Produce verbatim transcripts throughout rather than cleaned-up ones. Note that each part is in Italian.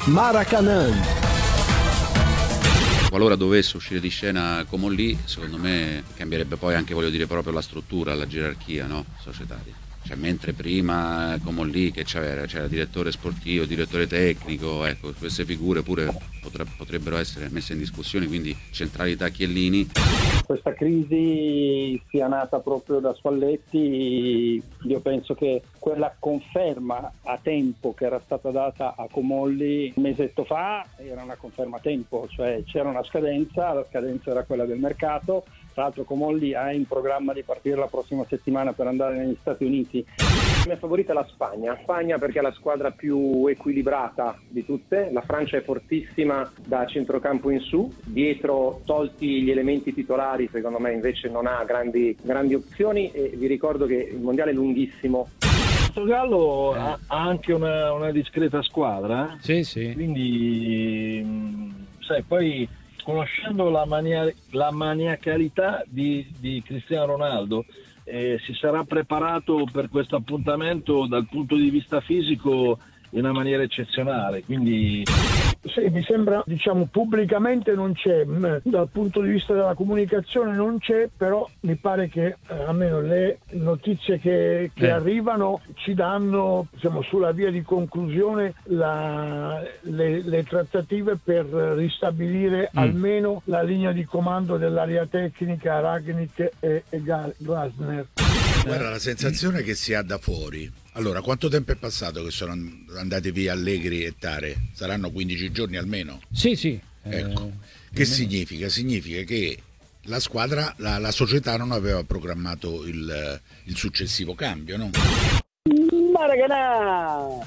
Maracanã. Qualora dovesse uscire di scena Comolli, secondo me cambierebbe poi anche, voglio dire, proprio la struttura, la gerarchia, no? Societaria. Cioè, mentre prima Comolli che c'era, c'era direttore sportivo, direttore tecnico, ecco, queste figure pure potrebbero essere messe in discussione, quindi centralità Chiellini. Questa crisi sia nata proprio da Spalletti, io penso che quella conferma a tempo che era stata data a Comolli un mesetto fa era una conferma a tempo, cioè c'era una scadenza, la scadenza era quella del mercato. Tra l'altro Comolli ha in programma di partire la prossima settimana per andare negli Stati Uniti. La mia favorita è la Spagna, Spagna perché è la squadra più equilibrata di tutte, la Francia è fortissima da centrocampo in su, dietro tolti gli elementi titolari secondo me invece non ha grandi, grandi opzioni e vi ricordo che il mondiale è lunghissimo. Il Portogallo eh. ha anche una, una discreta squadra, eh? Sì, sì. Quindi sai, poi conoscendo la, mania, la maniacalità di, di Cristiano Ronaldo, eh, si sarà preparato per questo appuntamento dal punto di vista fisico in una maniera eccezionale, quindi sì, mi sembra, diciamo, pubblicamente non c'è, dal punto di vista della comunicazione non c'è, però mi pare che eh, almeno le notizie che, che eh. arrivano ci danno, diciamo, sulla via di conclusione la, le, le trattative per ristabilire mm. almeno la linea di comando dell'area tecnica Rangnick e, e Glasner. Guarda, la sensazione che si ha da fuori. Allora, quanto tempo è passato che sono andati via Allegri e Tare? Saranno quindici giorni almeno? Sì, sì. Ecco. Eh, che significa? Significa che la squadra, la, la società non aveva programmato il, il successivo cambio, no? Maracanã!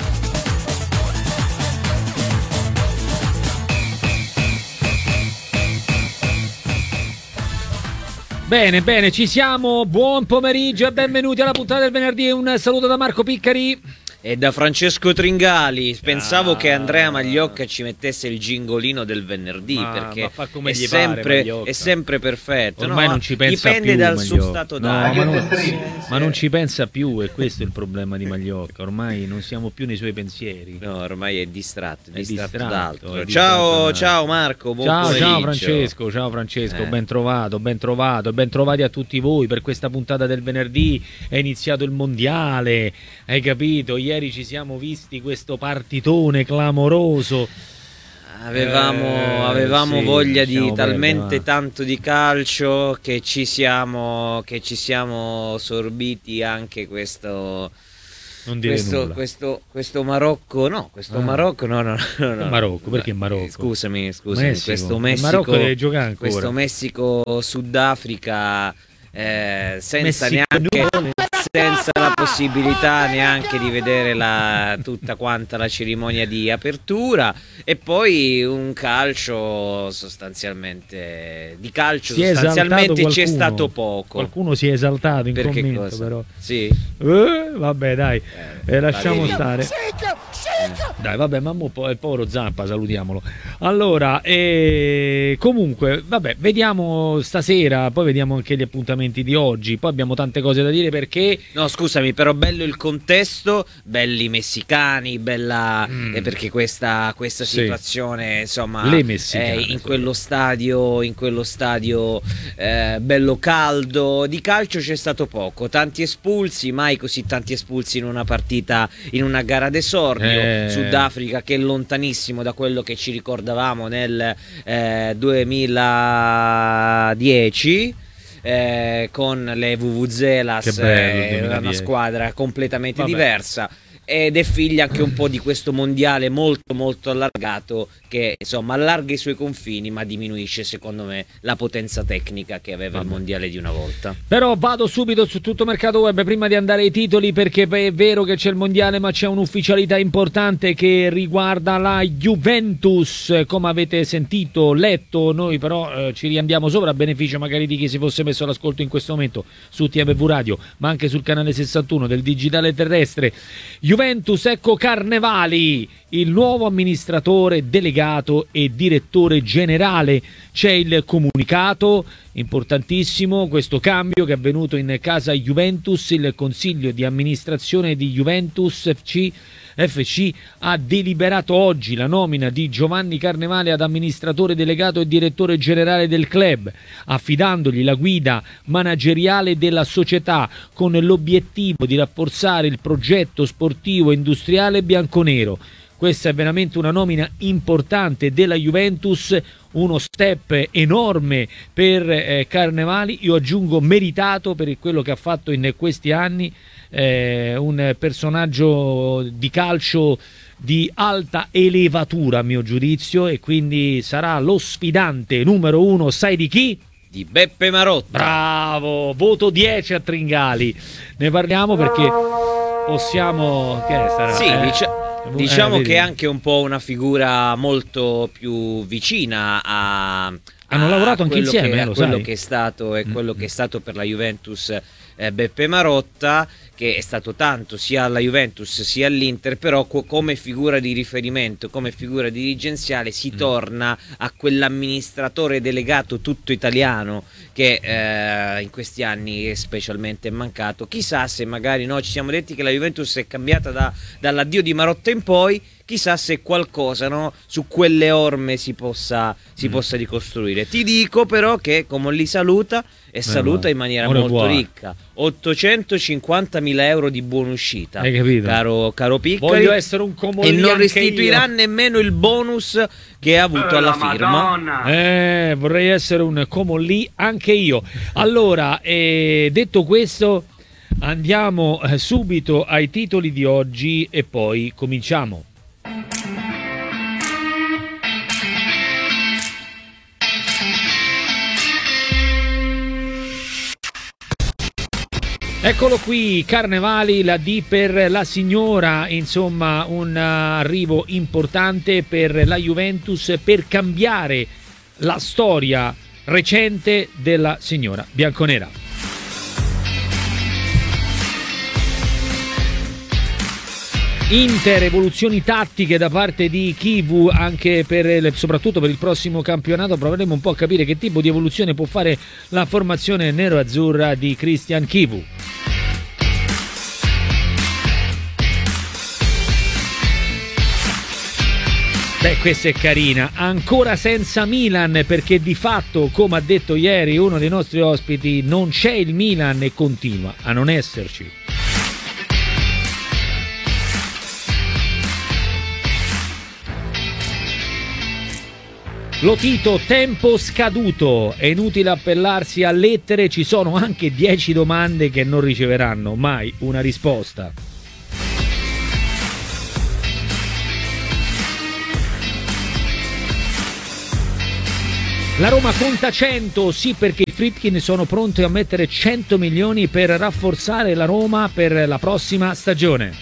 Bene, bene, ci siamo, buon pomeriggio e benvenuti alla puntata del venerdì, un saluto da Marco Piccari e da Francesco Tringali. Pensavo ah. che Andrea Magliocca ci mettesse il gingolino del venerdì, ma, perché ma fa come è, sempre, pare, è sempre perfetto. Ormai no? non ci pensa dipende più dal Magliocca. suo stato no, d'aria. Ma non, ma non ci pensa più, e questo è il problema di Magliocca. Ormai non siamo più nei suoi pensieri. No, ormai è distratto, è è distratto, distratto d'altro. è Ciao, distratto ciao Marco, buon ciao, pomeriggio. ciao Francesco, ciao Francesco, eh. ben trovato, ben trovato, ben trovati a tutti voi per questa puntata del venerdì. È iniziato il mondiale, hai capito? Ieri ci siamo visti questo partitone clamoroso. Avevamo, eh, avevamo sì, voglia di perdere, talmente tanto di calcio che ci siamo, che ci siamo sorbiti anche questo. Non dire questo, nulla. questo, questo Marocco, no, questo ah. Marocco, no, no, no, no. Marocco, perché Marocco? Scusami, scusami, Messico. questo Messico, Marocco deve giocare ancora. Questo Messico Sudafrica eh, senza Messico. neanche senza la possibilità neanche di vedere la, tutta quanta la cerimonia di apertura, e poi un calcio sostanzialmente di calcio si sostanzialmente c'è stato poco. Qualcuno si è esaltato in perché commento, cosa? però sì. eh, vabbè dai, eh, eh, lasciamo vedi. stare. Dai, vabbè, ma mo, il povero Zampa, salutiamolo. Allora, eh, comunque, vabbè, vediamo stasera, poi vediamo anche gli appuntamenti di oggi. Poi abbiamo tante cose da dire perché. No, scusami, però bello il contesto, belli i messicani, bella mm. eh, perché questa, questa situazione, sì. insomma, Le messicane, eh, in quello stadio, in quello stadio eh, bello caldo. Di calcio c'è stato poco, tanti espulsi, mai così tanti espulsi in una partita, in una gara d'esordio. Eh. Sudafrica che è lontanissimo da quello che ci ricordavamo nel eh, duemiladieci eh, con le Vuvuzelas, eh, una squadra completamente Vabbè. diversa, ed è figlia anche un po' di questo mondiale molto molto allargato che insomma allarga i suoi confini ma diminuisce secondo me la potenza tecnica che aveva Vabbè. il mondiale di una volta. Però vado subito su Tutto Mercato Web prima di andare ai titoli, perché è vero che c'è il mondiale ma c'è un'ufficialità importante che riguarda la Juventus, come avete sentito, letto. Noi però eh, ci riandiamo sopra a beneficio magari di chi si fosse messo all'ascolto in questo momento su T M V Radio ma anche sul canale sessantuno del digitale terrestre. Juventus, ecco Carnevali, il nuovo amministratore delegato e direttore generale. C'è il comunicato, importantissimo questo cambio che è avvenuto in casa Juventus. Il consiglio di amministrazione di Juventus F C F C ha deliberato oggi la nomina di Giovanni Carnevali ad amministratore delegato e direttore generale del club, affidandogli la guida manageriale della società con l'obiettivo di rafforzare il progetto sportivo e industriale bianconero. Questa è veramente una nomina importante della Juventus, uno step enorme per eh, Carnevali, io aggiungo meritato per quello che ha fatto in questi anni, eh, un personaggio di calcio di alta elevatura a mio giudizio, e quindi sarà lo sfidante numero uno, sai di chi? Di Beppe Marotta. Bravo, voto dieci a Tringali. Ne parliamo perché possiamo... Che è, sarà, sì, eh? dic- diciamo eh, che è anche un po' una figura molto più vicina a... Hanno a lavorato anche quello insieme, che, eh, a lo quello sai? che è stato e quello Mm-hmm. che è stato per la Juventus eh, Beppe Marotta, che è stato tanto sia alla Juventus sia all'Inter, però co- come figura di riferimento, come figura dirigenziale si mm. torna a quell'amministratore delegato tutto italiano che eh, in questi anni è specialmente mancato. Chissà se magari no, ci siamo detti che la Juventus è cambiata da, dall'addio di Marotta in poi, chissà se qualcosa, no, su quelle orme si possa, si mm. possa ricostruire. Ti dico però che come li saluta e saluta in maniera Ora molto buona. ricca, ottocentocinquantamila euro di buona uscita, Hai capito? caro, caro Piccoli. Voglio essere un Comolli e non anche restituirà io. nemmeno il bonus che ha avuto Eh, alla la firma. Madonna. Eh, vorrei essere un Comolli anche io. Allora, eh, detto questo, andiamo eh, subito ai titoli di oggi e poi cominciamo. Eccolo qui, Carnevali, la D per la signora, insomma un arrivo importante per la Juventus per cambiare la storia recente della signora bianconera. Inter, evoluzioni tattiche da parte di Chivu anche per il, soprattutto per il prossimo campionato. Proveremo un po' a capire che tipo di evoluzione può fare la formazione nero-azzurra di Christian Chivu. Beh, questa è carina, ancora senza Milan perché di fatto, come ha detto ieri uno dei nostri ospiti, non c'è il Milan e continua a non esserci. Lo Tito, tempo scaduto, è inutile appellarsi a lettere, ci sono anche dieci domande che non riceveranno mai una risposta. La Roma conta cento, sì, perché i Friedkin sono pronti a mettere cento milioni per rafforzare la Roma per la prossima stagione.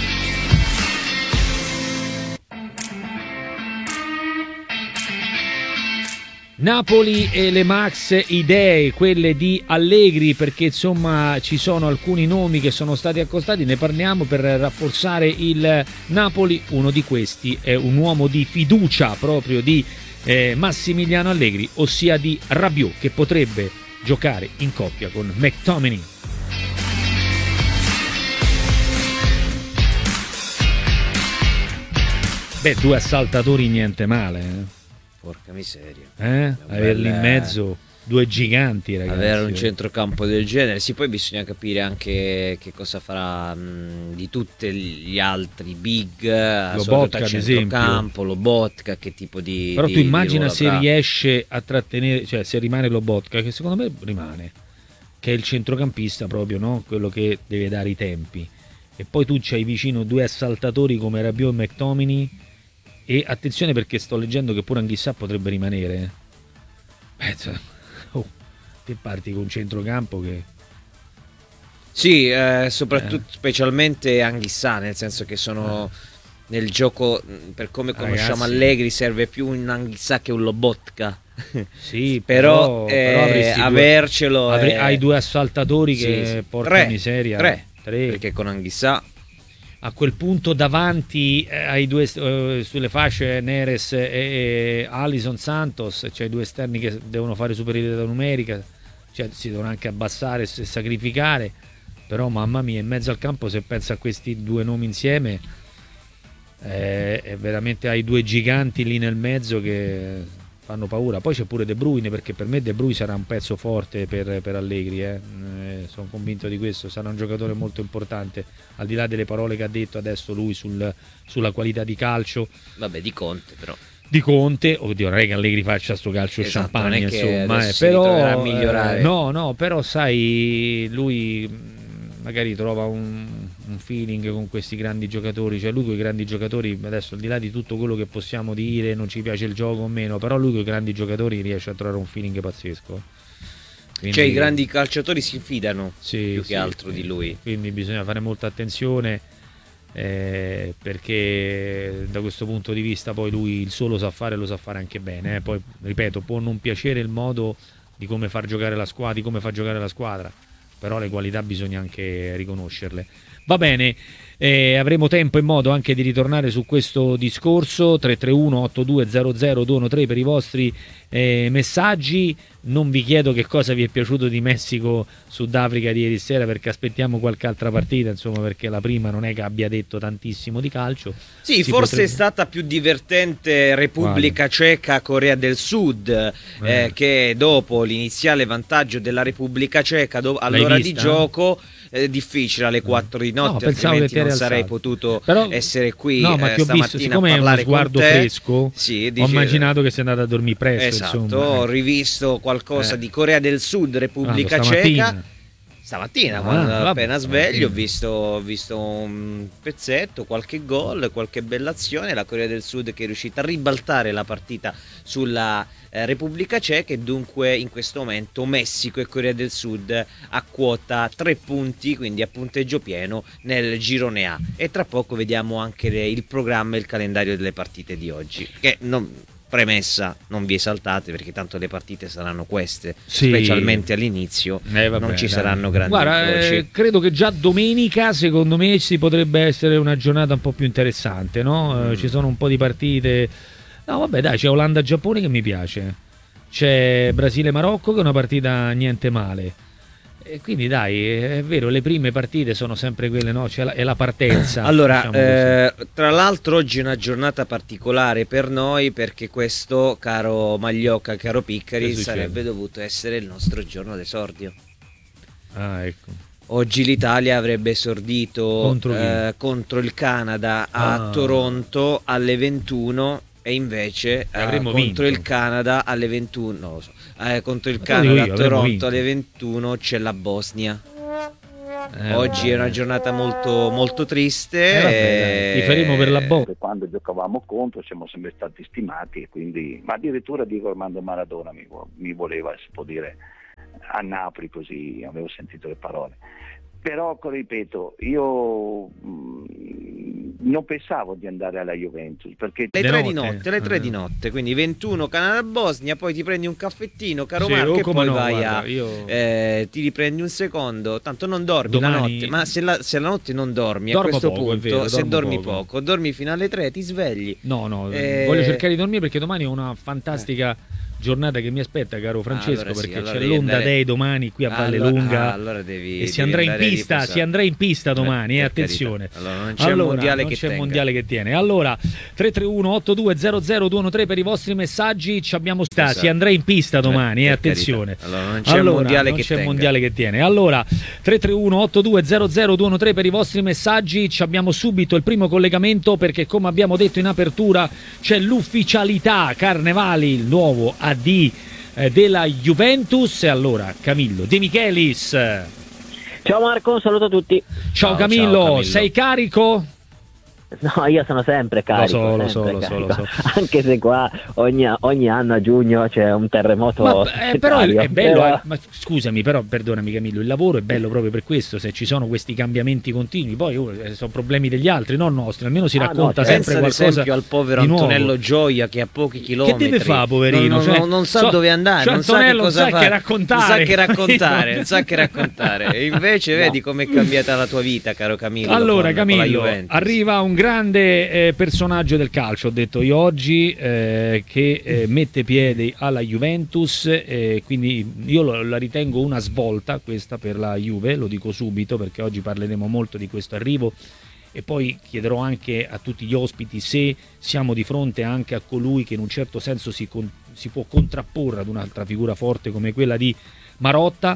Napoli e le Max idee, quelle di Allegri, perché insomma ci sono alcuni nomi che sono stati accostati, ne parliamo per rafforzare il Napoli. Uno di questi è un uomo di fiducia proprio di eh, Massimiliano Allegri, ossia di Rabiot, che potrebbe giocare in coppia con McTominay. Beh, due assaltatori niente male, eh? Porca miseria. Eh? Averli in mezzo, due giganti, ragazzi. Avere un centrocampo del genere. Sì, poi bisogna capire anche che cosa farà mh, di tutti gli altri big, Lobotka a ad centrocampo, Lobotka, che tipo di... Però di, tu immagina di se avrà. riesce a trattenere, cioè se rimane Lobotka, che secondo me rimane, che è il centrocampista proprio, no? Quello che deve dare i tempi. E poi tu c'hai vicino due assaltatori come Rabiot e McTominay. E attenzione perché sto leggendo che pure Anghissà potrebbe rimanere. Beh, oh, te parti con un centrocampo che... Sì, eh, soprattutto Eh. specialmente Anghissà, nel senso che sono nel gioco, per come conosciamo Ragazzi. Allegri, serve più un Anghissà che un Lobotka. Sì, però, però, eh, però avresti due- avercelo avre- è- hai due assaltatori che Sì, sì. porca Tre, miseria. tre, Tre. perché con Anghissà A quel punto davanti eh, ai due eh, sulle fasce Neres e, e Alisson Santos, cioè i due esterni che devono fare superiorità numerica, cioè si devono anche abbassare e sacrificare, però mamma mia, in mezzo al campo se pensa a questi due nomi insieme eh, è veramente, hai due giganti lì nel mezzo che fanno paura. Poi c'è pure De Bruyne, perché per me De Bruyne sarà un pezzo forte per, per Allegri, eh. Eh, sono convinto di questo, sarà un giocatore molto importante, al di là delle parole che ha detto adesso lui sul, sulla qualità di calcio. Vabbè, di Conte però. Di Conte, oddio, non è che Allegri faccia sto calcio esatto, champagne, insomma, eh, si però a migliorare. Eh, no, no, però sai, lui magari trova un, un feeling con questi grandi giocatori, cioè lui con i grandi giocatori, adesso al di là di tutto quello che possiamo dire, non ci piace il gioco o meno, però lui con i grandi giocatori riesce a trovare un feeling pazzesco. Quindi, cioè i grandi calciatori si fidano sì, più sì, che altro di lui. Quindi bisogna fare molta attenzione, eh, perché da questo punto di vista poi lui il suo lo sa fare, lo sa fare anche bene, eh. Poi ripeto, può non piacere il modo di come far giocare la squadra, di come fa giocare la squadra, però le qualità bisogna anche riconoscerle. Va bene, eh, avremo tempo e modo anche di ritornare su questo discorso. Tre tre uno otto due zero zero due uno tre per i vostri eh, messaggi. Non vi chiedo che cosa vi è piaciuto di Messico Sudafrica di ieri sera, perché aspettiamo qualche altra partita, insomma, perché la prima non è che abbia detto tantissimo di calcio. Sì, si forse potrebbe... è stata più divertente Repubblica vale. Ceca Corea del Sud, eh. Eh, che dopo l'iniziale vantaggio della Repubblica Ceca do- all'ora di gioco è difficile alle quattro di notte, no, altrimenti che non alzato. sarei potuto Però, essere qui no, ma eh, ti ho stamattina visto, siccome a parlare è uno sguardo con te. fresco, sì, dice, ho immaginato che sei andato a dormire presto. Esatto, insomma. ho rivisto qualcosa eh. di Corea del Sud, Repubblica ah, Ceca. Stamattina, ah, quando vabbè, appena sveglio, ho sì. visto, ho visto un pezzetto, qualche gol, qualche bella azione. La Corea del Sud che è riuscita a ribaltare la partita sulla eh, Repubblica Ceca, e dunque in questo momento Messico e Corea del Sud a quota tre punti, quindi a punteggio pieno nel girone A. E tra poco vediamo anche le, il programma e il calendario delle partite di oggi, che non... Premessa, non vi esaltate perché tanto le partite saranno queste, sì. specialmente all'inizio, eh, vabbè, non ci dai. saranno grandi Guarda, incroci. Eh, credo che già domenica, secondo me, si potrebbe essere una giornata un po' più interessante, no? Mm. Eh, ci sono un po' di partite. No, vabbè, dai, c'è Olanda-Giappone che mi piace, c'è Brasile-Marocco che è una partita niente male. E quindi dai, è vero, le prime partite sono sempre quelle, no? C'è la, è la partenza. Allora, diciamo eh, tra l'altro oggi è una giornata particolare per noi, perché questo, caro Magliocca, caro Piccari, sarebbe dovuto essere il nostro giorno d'esordio. Ah, ecco. Oggi l'Italia avrebbe esordito contro, eh, contro il Canada a ah. Toronto alle ventuno, e invece eh, contro vinto. il Canada alle ventuno, non lo so, eh, contro il Canada io, a Toronto alle ventuno c'è la Bosnia. Eh, Oggi vabbè. È una giornata molto, molto triste. Eh, vabbè, e... Ti faremo per la Bosnia. Quando giocavamo contro siamo sempre stati stimati, quindi... ma addirittura Diego Armando Maradona mi, mi voleva, si può dire, a Napoli, così avevo sentito le parole. Però, ripeto, io mh, non pensavo di andare alla Juventus, perché le tre di notte, le tre di notte, quindi ventuno Canada-Bosnia, poi ti prendi un caffettino, caro sì, Marco, e poi no, vai guarda, a io... eh, ti riprendi un secondo, tanto non dormi domani... la notte, ma se la, se la notte non dormi dormo a questo poco, punto, vero, se dormi poco. poco, dormi fino alle tre, ti svegli. No, no, eh... voglio cercare di dormire perché domani ho una fantastica... Eh. giornata che mi aspetta, caro Francesco, ah, allora perché sì, allora c'è l'Onda andare... Day domani qui a Valle allora, Lunga ah, allora devi, e si andrà in pista, si andrà in pista domani, eh, attenzione. Allora non c'è allora, mondiale non che c'è tenga. mondiale che tiene. Allora tre tre uno otto due zero zero due uno tre per i vostri messaggi, ci abbiamo sta, esatto. Si andrà in pista domani, eh, attenzione. Allora non c'è allora, mondiale non che c'è tenga. mondiale che tiene. Allora tre tre uno otto due zero zero due uno tre per i vostri messaggi, ci abbiamo subito il primo collegamento perché, come abbiamo detto in apertura, c'è l'ufficialità Carnevali, il nuovo A D della Juventus. E allora Camillo De Michelis. Ciao Marco, un saluto a tutti. Ciao, ciao, Camillo, ciao Camillo, sei carico? No, io sono sempre carico, lo so, sempre lo so, carico. Lo so, lo so. Anche se qua ogni, ogni anno a giugno c'è un terremoto. Ma, eh, però è bello, però... Eh, ma scusami, però perdonami Camillo, il lavoro è bello proprio per questo, se ci sono questi cambiamenti continui, poi oh, sono problemi degli altri, non nostri, almeno si ah, racconta no, sempre qualcosa. Ad esempio al povero Antonello Gioia che a pochi chilometri. Che deve fare, poverino? Non, cioè, non, non sa so, dove andare, cioè non Antonello sa che cosa sa fare, che raccontare. Non sa che raccontare, non sa che raccontare. E invece no. Vedi com'è cambiata la tua vita, caro Camillo. Allora con, Camillo, con arriva un grande eh, personaggio del calcio, ho detto io oggi, eh, che eh, mette piedi alla Juventus, eh, quindi io lo, la ritengo una svolta questa per la Juve, lo dico subito perché oggi parleremo molto di questo arrivo e poi chiederò anche a tutti gli ospiti se siamo di fronte anche a colui che in un certo senso si, con, si può contrapporre ad un'altra figura forte come quella di Marotta,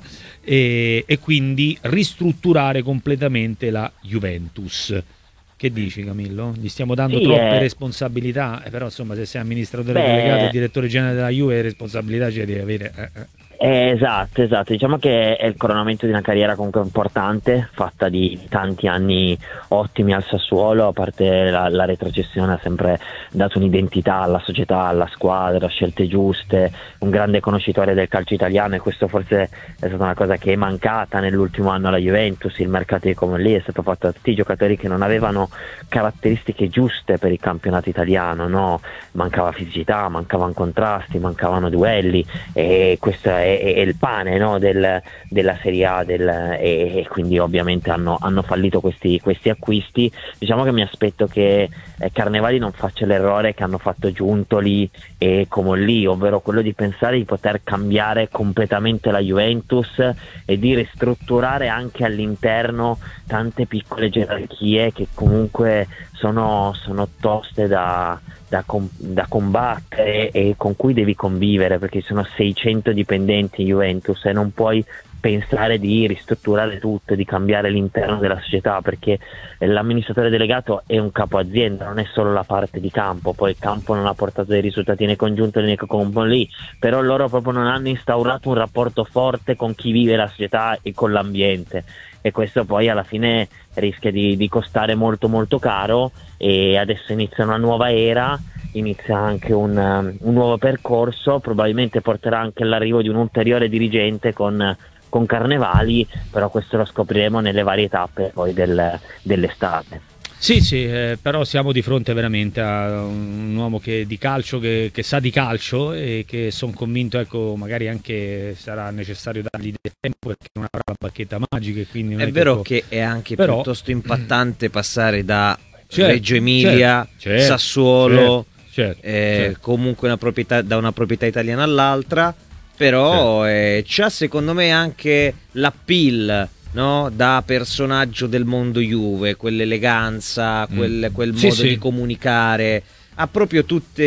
e, e quindi ristrutturare completamente la Juventus. Che dici, Camillo? Gli stiamo dando sì, troppe eh. responsabilità, eh, però insomma se sei amministratore Beh, delegato e direttore generale della Juve, responsabilità ce le devi avere. Eh, eh. Eh, esatto, esatto, diciamo che è il coronamento di una carriera comunque importante, fatta di tanti anni ottimi al Sassuolo, a parte la, la retrocessione ha sempre dato un'identità alla società, alla squadra, scelte giuste, un grande conoscitore del calcio italiano, e questo forse è stata una cosa che è mancata nell'ultimo anno alla Juventus. Il mercato di Comolli è stato fatto da tutti i giocatori che non avevano caratteristiche giuste per il campionato italiano, no? Mancava fisicità, mancavano contrasti, mancavano duelli, e questo è è il pane, no, del, della Serie A, del, e, e quindi ovviamente hanno, hanno fallito questi, questi acquisti. Diciamo che mi aspetto che eh, Carnevali non faccia l'errore che hanno fatto Giuntoli e Comolli, ovvero quello di pensare di poter cambiare completamente la Juventus e di ristrutturare anche all'interno tante piccole gerarchie che comunque sono, sono toste da Da, com- da combattere e con cui devi convivere, perché ci sono seicento dipendenti in Juventus e non puoi pensare di ristrutturare tutto, di cambiare l'interno della società, perché l'amministratore delegato è un capo azienda, non è solo la parte di campo. Poi il campo non ha portato dei risultati né con Giuntoli né con lì, però loro proprio non hanno instaurato un rapporto forte con chi vive la società e con l'ambiente, e questo poi alla fine rischia di, di costare molto molto caro. E adesso inizia una nuova era, inizia anche un, un nuovo percorso, probabilmente porterà anche all'arrivo di un ulteriore dirigente con, con Carnevali, però questo lo scopriremo nelle varie tappe poi del, dell'estate. Sì, sì, eh, però siamo di fronte veramente a un uomo che di calcio, che, che sa di calcio, e che sono convinto, ecco, magari anche sarà necessario dargli del tempo perché non avrà la bacchetta magica, e quindi non è, è vero che, può... che è anche però... piuttosto impattante passare da certo, Reggio Emilia, certo, certo, Sassuolo, certo, certo, eh, certo. comunque una proprietà, da una proprietà italiana all'altra, però certo. eh, c'ha secondo me anche l'appeal, no? Da personaggio del mondo Juve, quell'eleganza, mm. quel, quel sì, modo sì. di comunicare, ha proprio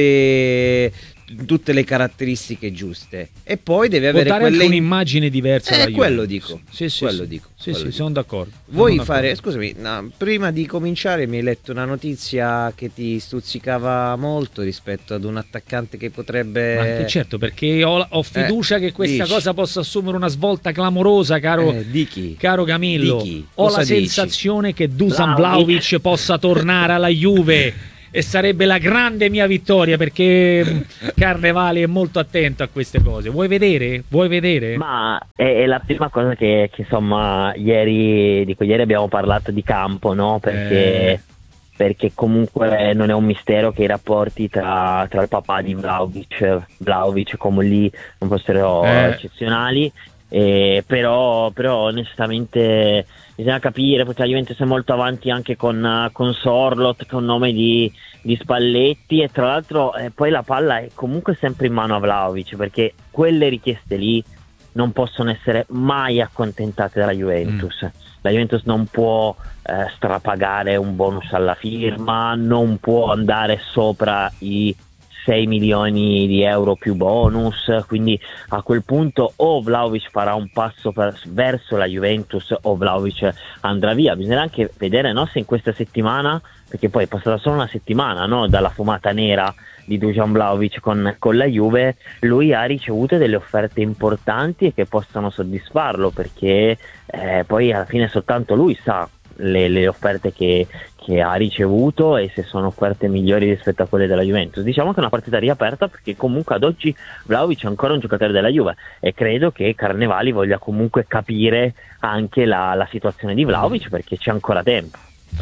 tutte, tutte le caratteristiche giuste, e poi deve avere dare quelle... anche un'immagine diversa. Eh, quello dico, sì, sì, quello sì. dico, sì, quello sì, dico. sono d'accordo. Vuoi sono fare, d'accordo. scusami, no, prima di cominciare mi hai letto una notizia che ti stuzzicava molto rispetto ad un attaccante che potrebbe... Ma che certo, perché ho, ho fiducia eh, che questa dici. cosa possa assumere una svolta clamorosa, caro, eh, di chi? caro Camillo. Di chi? Ho Cosa la dici? sensazione che Dusan Vlahovic possa tornare alla Juve, e sarebbe la grande mia vittoria, perché Carnevali è molto attento a queste cose. Vuoi vedere? Vuoi vedere? Ma è, è la prima cosa che, che insomma ieri, dico, ieri abbiamo parlato di campo, no? Perché, eh. perché comunque non è un mistero che i rapporti tra, tra il papà di Vlahovic, Vlahovic e Comolli non fossero eh. eccezionali. Eh, però, però onestamente bisogna capire, perché la Juventus è molto avanti anche con, con Sorloth, con nome di, di Spalletti, e tra l'altro eh, poi la palla è comunque sempre in mano a Vlahovic, perché quelle richieste lì non possono essere mai accontentate dalla Juventus. Mm. La Juventus non può eh, strapagare un bonus alla firma, non può andare sopra i sei milioni di euro più bonus, quindi a quel punto o Vlahovic farà un passo per, verso la Juventus o Vlahovic andrà via. Bisogna anche vedere, no, se in questa settimana, perché poi è passata solo una settimana, no, dalla fumata nera di Dusan Vlahovic con, con la Juve, lui ha ricevuto delle offerte importanti e che possano soddisfarlo, perché eh, poi alla fine soltanto lui sa le, le offerte che, che ha ricevuto e se sono offerte migliori rispetto a quelle della Juventus. Diciamo che è una partita riaperta, perché comunque ad oggi Vlahovic è ancora un giocatore della Juve, e credo che Carnevali voglia comunque capire anche la, la situazione di Vlahovic, perché c'è ancora tempo.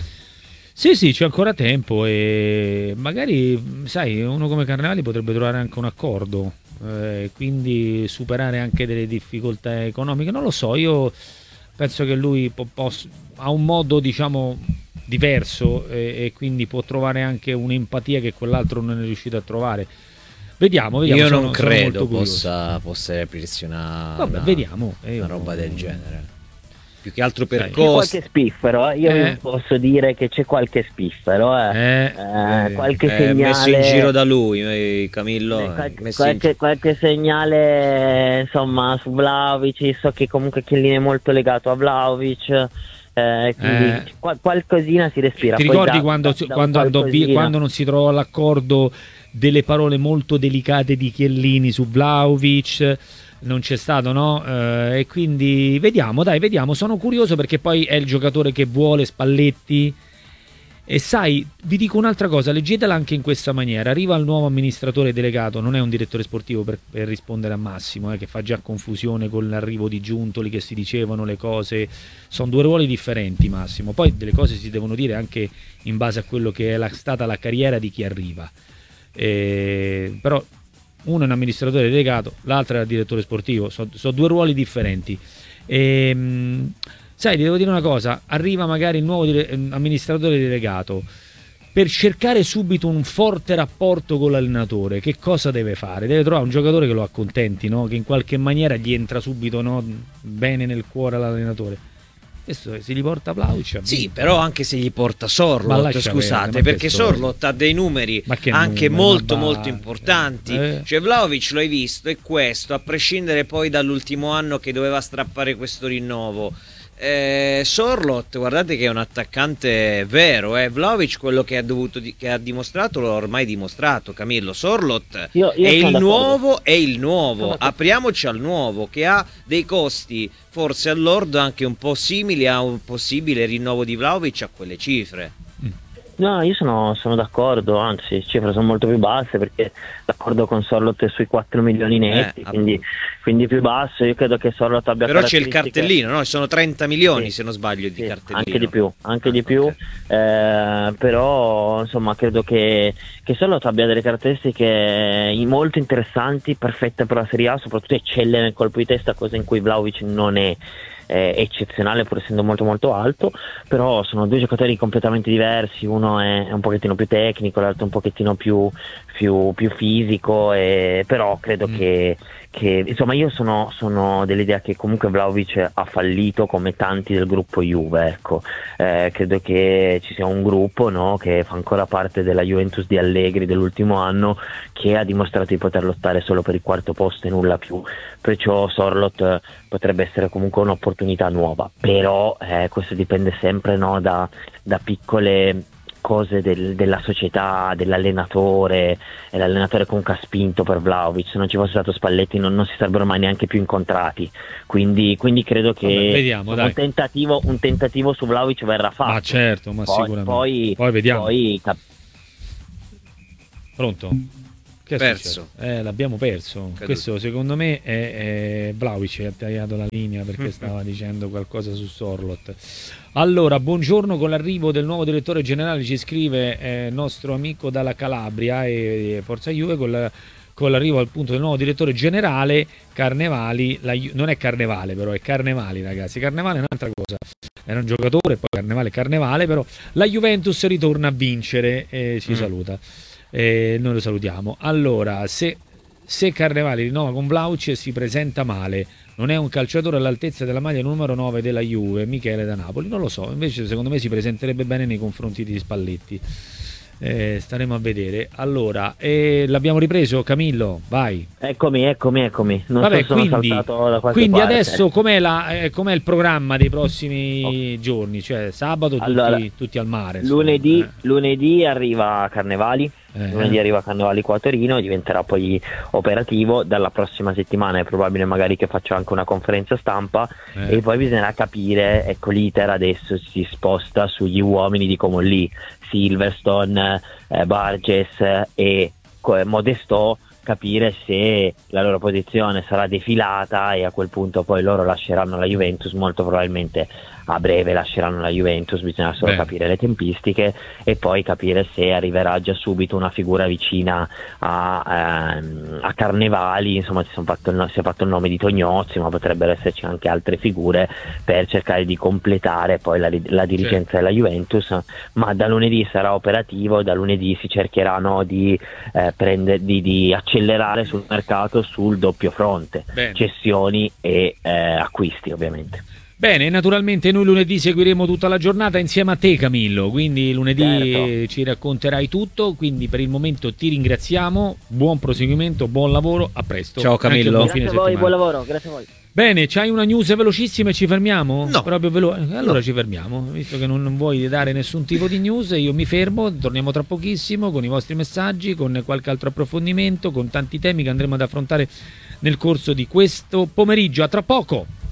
Sì, sì, c'è ancora tempo, e magari, sai, uno come Carnevali potrebbe trovare anche un accordo, eh, quindi superare anche delle difficoltà economiche. Non lo so, io penso che lui po- poss- ha un modo, diciamo, diverso, e, e quindi può trovare anche un'empatia che quell'altro non è riuscito a trovare. Vediamo, vediamo. Io sono, non sono credo molto possa, possa aprirsi una, Vabbè, una, vediamo, una roba del genere. più che altro per c'è costi. qualche spiffero, io Eh. posso dire che c'è qualche spiffero, eh. Eh, Eh, eh, qualche Eh, segnale messo in giro da lui, eh, Camillo. Eh, eh, qualche, messo in qualche, qualche segnale insomma su Vlahovic, so che comunque Chiellini è molto legato a Vlahovic, eh, quindi Eh. qual- qualcosina si respira. Ti Poi ricordi da- quando, da- da quando andò via, qualcosina- quando non si trovò l'accordo, delle parole molto delicate di Chiellini su Vlahovic? Non c'è stato, no? Eh, e quindi vediamo, dai, vediamo. Sono curioso perché poi è il giocatore che vuole Spalletti. E sai, vi dico un'altra cosa, leggetela anche in questa maniera. Arriva il nuovo amministratore delegato, non è un direttore sportivo, per, per rispondere a Massimo, eh, che fa già confusione con l'arrivo di Giuntoli, che si dicevano le cose. Sono due ruoli differenti, Massimo. Poi delle cose si devono dire anche in base a quello che è la, stata la carriera di chi arriva. Eh, però uno è un amministratore delegato, l'altro è il direttore sportivo, sono so due ruoli differenti. E, mh, sai, ti devo dire una cosa, arriva magari il nuovo dire- amministratore delegato, per cercare subito un forte rapporto con l'allenatore, che cosa deve fare? Deve trovare un giocatore che lo accontenti, no? Che in qualche maniera gli entra subito, no? Bene nel cuore all'allenatore. Questo se gli porta Vlahovic. Sì, però anche se gli porta Ma Sorloth, lascia scusate, perdere, ma perché che Sorloth? Sorloth ha dei numeri Ma che anche numeri, molto ma molto basta. importanti. Eh. Cioè Vlahovic lo hai visto, è questo, a prescindere poi dall'ultimo anno che doveva strappare questo rinnovo. Eh, Sorloth, guardate che è un attaccante vero, eh. Vlahovic quello che ha, dovuto di- che ha dimostrato l'ha ormai dimostrato, Camillo. Sorloth Io- io è sono il d'accordo. nuovo, è il Sono nuovo. d'accordo. Apriamoci al nuovo, che ha dei costi forse all'ordo anche un po' simili a un possibile rinnovo di Vlahovic a quelle cifre. No, io sono, sono d'accordo, anzi, le cifre sono molto più basse perché l'accordo con Sorloth è sui quattro milioni netti, Eh, quindi, quindi più basso. Io credo che Sorloth abbia Però c'è il caratteristiche- cartellino, no? Sono trenta milioni Sì. se non sbaglio di Sì, cartellino. anche di più, anche Ah, di più, ok. eh, però insomma credo che, che Sorloth abbia delle caratteristiche molto interessanti, perfette per la Serie A, soprattutto eccelle nel colpo di testa, cosa in cui Vlahovic non è eh, eccezionale pur essendo molto molto alto, però sono due giocatori completamente diversi, uno è, è un pochettino più tecnico, l'altro un pochettino più, più, più fisico, e, però credo Mm. che, che insomma io sono, sono dell'idea che comunque Vlahovic ha fallito come tanti del gruppo Juve, ecco. Eh, credo che ci sia un gruppo, no, che fa ancora parte della Juventus di Allegri dell'ultimo anno, che ha dimostrato di poter lottare solo per il quarto posto e nulla più, perciò Sorloth potrebbe essere comunque un'opportunità nuova, però eh, questo dipende sempre, no, da, da piccole cose del- della società, dell'allenatore, e l'allenatore comunque ha spinto per Vlahovic. Se non ci fosse stato Spalletti non, non si sarebbero mai neanche più incontrati, quindi, quindi credo che Vabbè, vediamo, insomma, dai. un, tentativo, un tentativo su Vlahovic verrà fatto. Ma certo, ma poi, sicuramente. poi, Poi vediamo. poi cap- Pronto? Che è Perso. successo? Eh, l'abbiamo perso. Caduto. Questo secondo me è, è Vlahovic che ha tagliato la linea perché stava dicendo qualcosa su Sorloth. Allora, buongiorno, con l'arrivo del nuovo direttore generale ci scrive eh, nostro amico dalla Calabria e, e Forza Juve con, la- con l'arrivo appunto del nuovo direttore generale Carnevali, la Ju- non è Carnevale però, è Carnevali ragazzi, Carnevale è un'altra cosa. Era un giocatore, poi Carnevale è Carnevale, però la Juventus ritorna a vincere e ci Mm. saluta. E noi lo salutiamo. Allora, se, se Carnevali rinnova con Vlahovic e si presenta male, non è un calciatore all'altezza della maglia numero nove della Juve, Michele da Napoli, non lo so, invece secondo me si presenterebbe bene nei confronti di Spalletti. Eh, staremo a vedere. Allora, eh, l'abbiamo ripreso Camillo, vai. eccomi, eccomi, eccomi. Non Vabbè, so se sono quindi, saltato da qualche quindi parte. adesso com'è, la, eh, com'è il programma dei prossimi giorni? Cioè sabato tutti, Allora, tutti al mare. insomma, Lunedì, eh. lunedì arriva Carnevali, Eh. lunedì arriva Carnevali qua a Torino, diventerà poi operativo. Dalla prossima settimana è probabile magari che faccia anche una conferenza stampa, Eh. e poi bisognerà capire, ecco, l'iter adesso si sposta sugli uomini di Comolli, Silverstone, eh, Barges e co- Modesto, capire se la loro posizione sarà defilata e a quel punto poi loro lasceranno la Juventus, molto probabilmente a breve lasceranno la Juventus, bisogna solo Beh. capire le tempistiche e poi capire se arriverà già subito una figura vicina a, ehm, a Carnevali. Insomma si, son fatto il, no- si è fatto il nome di Tognozzi, ma potrebbero esserci anche altre figure per cercare di completare poi la, la dirigenza della Juventus, ma da lunedì sarà operativo, da lunedì si cercherà, no, di, eh, prendere, di, di accelerare sul mercato sul doppio fronte, Bene. cessioni e eh, acquisti ovviamente. Bene, naturalmente noi lunedì seguiremo tutta la giornata insieme a te, Camillo, quindi lunedì certo. ci racconterai tutto, quindi per il momento ti ringraziamo, buon proseguimento, buon lavoro, a presto. Ciao Camillo. Grazie a voi, settimana. Buon lavoro, grazie a voi. Bene, c'hai una news velocissima e ci fermiamo? No. Proprio velo- allora no. ci fermiamo, visto che non, non vuoi dare nessun tipo di news, io mi fermo, torniamo tra pochissimo con i vostri messaggi, con qualche altro approfondimento, con tanti temi che andremo ad affrontare nel corso di questo pomeriggio. A tra poco!